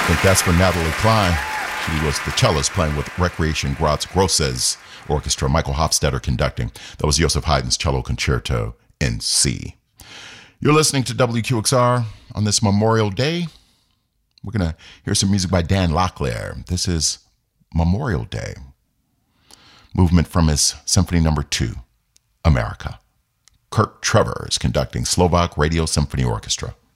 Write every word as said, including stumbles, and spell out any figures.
think that's for Natalie Klein. She was the cellist playing with Recreation Graz Grosses Orchestra, Michael Hofstetter conducting. That was Joseph Haydn's Cello Concerto in C. You're listening to W Q X R on this Memorial Day. We're going to hear some music by Dan Locklear. This is Memorial Day. Movement from his Symphony Number Two, America. Kurt Trevor is conducting Slovak Radio Symphony Orchestra.